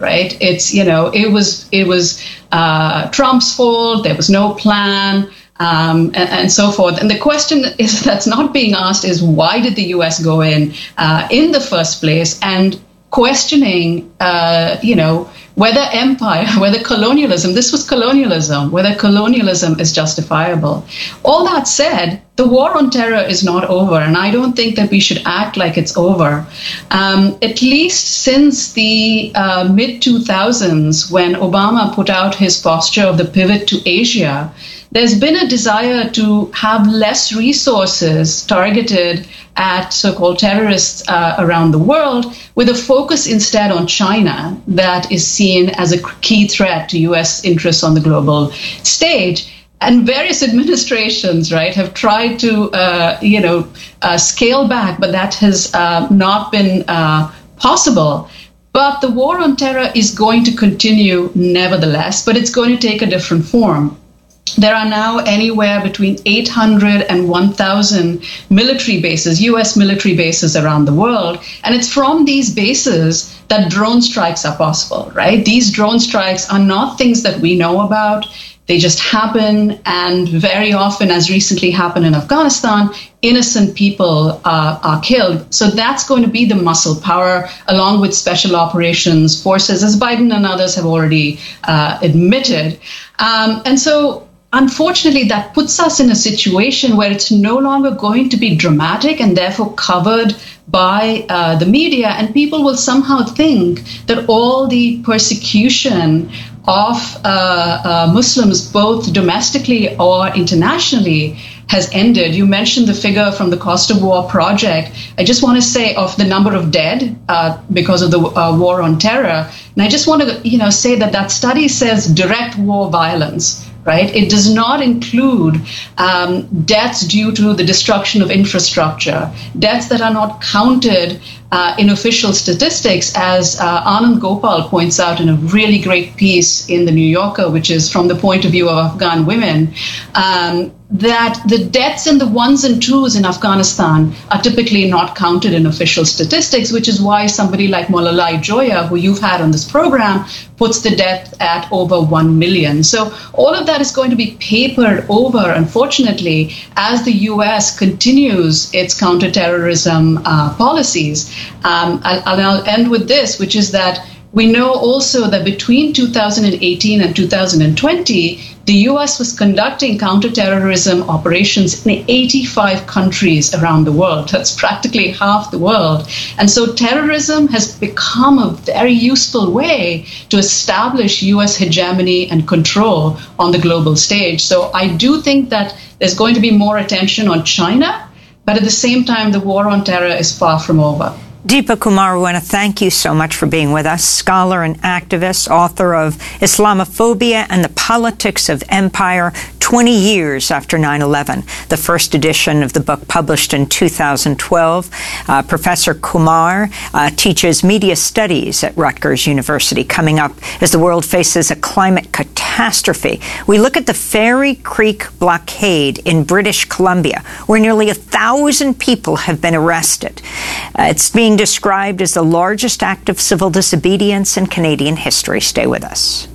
right? It was Trump's fault. There was no plan. And so forth. And the question that's not being asked is, why did the U.S. go in the first place? And questioning, whether empire, whether colonialism, this was colonialism, whether colonialism is justifiable. All that said, the war on terror is not over, and I don't think that we should act like it's over. At least since the mid-2000s, when Obama put out his posture of the pivot to Asia, there's been a desire to have less resources targeted at so-called terrorists around the world, with a focus instead on China that is seen as a key threat to U.S. interests on the global stage. And various administrations, right, have tried to, scale back, but that has not been possible. But the war on terror is going to continue nevertheless, but it's going to take a different form. There are now anywhere between 800 and 1,000 military bases, U.S. military bases around the world. And it's from these bases that drone strikes are possible, right? These drone strikes are not things that we know about. They just happen. And very often, as recently happened in Afghanistan, innocent people are killed. So that's going to be the muscle power, along with special operations forces, as Biden and others have already admitted. And so, unfortunately, that puts us in a situation where it's no longer going to be dramatic and therefore covered by the media, and people will somehow think that all the persecution of Muslims, both domestically or internationally, has ended. You mentioned the figure from the Cost of War Project. I just want to say, of the number of dead because of the war on terror, and I just want to say that study says direct war violence. Right? It does not include deaths due to the destruction of infrastructure, deaths that are not counted in official statistics, as Anand Gopal points out in a really great piece in The New Yorker, which is from the point of view of Afghan women, that the deaths in the ones and twos in Afghanistan are typically not counted in official statistics, which is why somebody like Malalai Joya, who you've had on this program, puts the death at over 1 million. So all of that is going to be papered over, unfortunately, as the U.S. continues its counterterrorism policies. I'll end with this, which is that we know also that between 2018 and 2020, the U.S. was conducting counterterrorism operations in 85 countries around the world. That's practically half the world. And so terrorism has become a very useful way to establish U.S. hegemony and control on the global stage. So I do think that there's going to be more attention on China, but at the same time, the war on terror is far from over. Deepa Kumar, we want to thank you so much for being with us. Scholar and activist, author of Islamophobia and the Politics of Empire, 20 years after 9/11, the first edition of the book published in 2012. Professor Kumar teaches media studies at Rutgers University. Coming up, as the world faces a climate catastrophe, we look at the Fairy Creek blockade in British Columbia, where nearly 1,000 people have been arrested. It's being described as the largest act of civil disobedience in Canadian history. Stay with us.